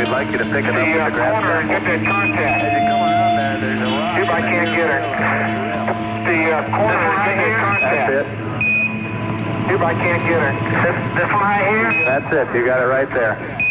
we'd like you to pick it up with the grab corner and get that contact. As you come around there, there's a rock. See if I can't get her. The corner and get that contact. That's it. See if I can't get her. This one right here? That's it. You got it right there.